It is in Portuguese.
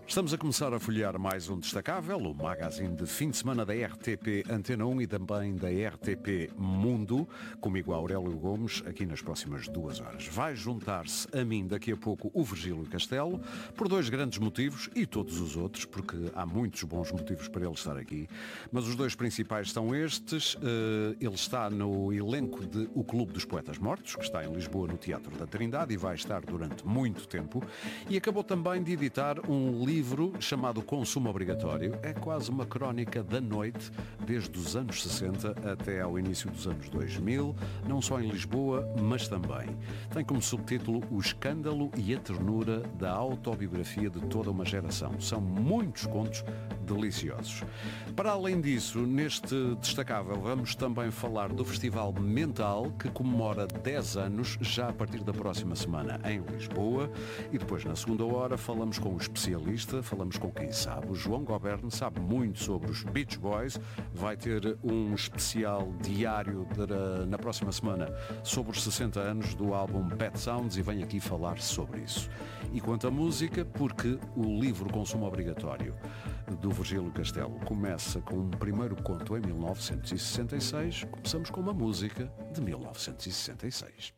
Estamos a começar a folhear mais um Destacável, o magazine de fim de semana da RTP Antena 1 e também da RTP Mundo, comigo Aurélio Gomes, aqui nas próximas 2 horas. Vai juntar-se a mim daqui a pouco o Virgílio Castelo, por 2 grandes motivos, e todos os outros, porque há muitos bons motivos para ele estar aqui, mas os 2 principais são estes. Ele está no elenco de O Clube dos Poetas Mortos, que está em Lisboa no Teatro da Trindade e vai estar durante muito tempo, e acabou também de editar um livro chamado Consumo Obrigatório. É quase uma crónica da noite, desde os anos 60 até ao início dos anos 2000, não só em Lisboa, mas também. Tem como subtítulo O Escândalo e a Ternura da Autobiografia de Toda uma Geração. São muitos contos deliciosos. Para além disso, neste Destacável vamos também falar do Festival Mental, que comemora 10 anos, já a partir da próxima semana em Lisboa, e depois na segunda hora falamos com o especialista, falamos com quem sabe. O João Goberno sabe muito sobre os Beach Boys, vai ter um especial diário na próxima semana sobre os 60 anos do álbum Pet Sounds e vem aqui falar sobre isso. E quanto à música, porque o livro Consumo Obrigatório do Virgílio Castelo começa com um primeiro conto em 1966, começamos com uma música de 1966.